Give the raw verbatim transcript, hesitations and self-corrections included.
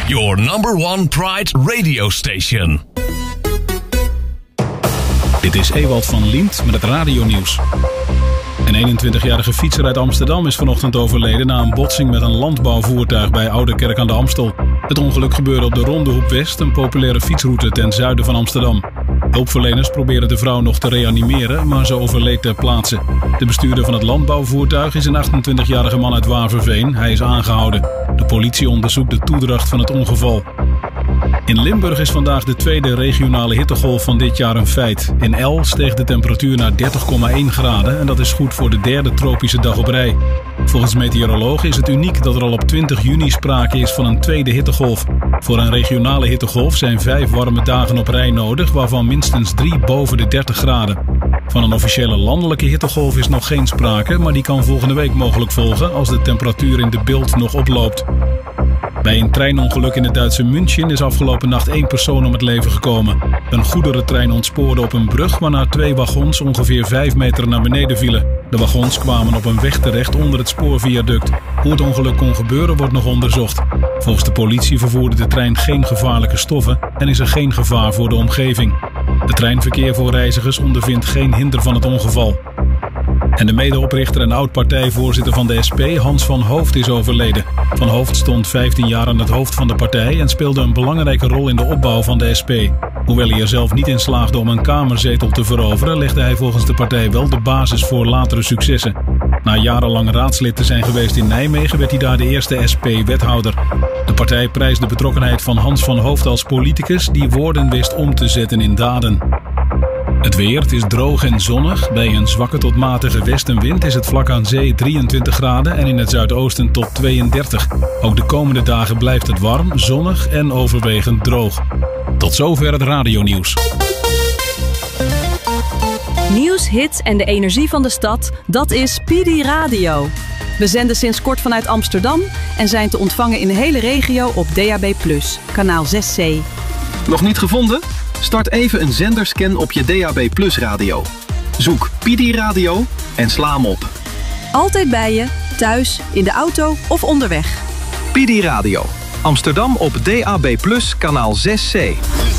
Your number one Pride radio station. Dit is Ewald van Liemt met het radionieuws. Een eenentwintigjarige fietser uit Amsterdam is vanochtend overleden na een botsing met een landbouwvoertuig bij Ouderkerk aan de Amstel. Het ongeluk gebeurde op de Rondehoek West, een populaire fietsroute ten zuiden van Amsterdam. Hulpverleners probeerden de vrouw nog te reanimeren, maar ze overleed ter plaatse. De bestuurder van het landbouwvoertuig is een achtentwintigjarige man uit Waverveen. Hij is aangehouden. De politie onderzoekt de toedracht van het ongeval. In Limburg is vandaag de tweede regionale hittegolf van dit jaar een feit. In El steeg de temperatuur naar dertig komma één graden en dat is goed voor de derde tropische dag op rij. Volgens meteorologen is het uniek dat er al op twintig juni sprake is van een tweede hittegolf. Voor een regionale hittegolf zijn vijf warme dagen op rij nodig, waarvan minstens drie boven de dertig graden. Van een officiële landelijke hittegolf is nog geen sprake, maar die kan volgende week mogelijk volgen als de temperatuur in de Bilt nog oploopt. Bij een treinongeluk in het Duitse München is afgelopen nacht één persoon om het leven gekomen. Een goederentrein ontspoorde op een brug waarna twee wagons ongeveer vijf meter naar beneden vielen. De wagons kwamen op een weg terecht onder het spoorviaduct. Hoe het ongeluk kon gebeuren wordt nog onderzocht. Volgens de politie vervoerde de trein geen gevaarlijke stoffen en is er geen gevaar voor de omgeving. De treinverkeer voor reizigers ondervindt geen hinder van het ongeval. En de medeoprichter en oud-partijvoorzitter van de S P, Hans van Hooft, is overleden. Van Hooft stond vijftien jaar aan het hoofd van de partij en speelde een belangrijke rol in de opbouw van de S P. Hoewel hij er zelf niet in slaagde om een kamerzetel te veroveren, legde hij volgens de partij wel de basis voor latere successen. Na jarenlang raadslid te zijn geweest in Nijmegen werd hij daar de eerste S P-wethouder. De partij prijst de betrokkenheid van Hans van Hooft als politicus die woorden wist om te zetten in daden. Het weer, het is droog en zonnig. Bij een zwakke tot matige westenwind is het vlak aan zee drieëntwintig graden en in het zuidoosten tot tweeëndertig. Ook de komende dagen blijft het warm, zonnig en overwegend droog. Tot zover het radionieuws. Nieuws, hits en de energie van de stad, dat is P D Radio. We zenden sinds kort vanuit Amsterdam en zijn te ontvangen in de hele regio op D A B plus, kanaal zes C. Nog niet gevonden? Start even een zenderscan op je D A B plus radio. Zoek P D Radio en sla hem op. Altijd bij je, thuis, in de auto of onderweg. P D Radio. Amsterdam op D A B plus, kanaal zes C.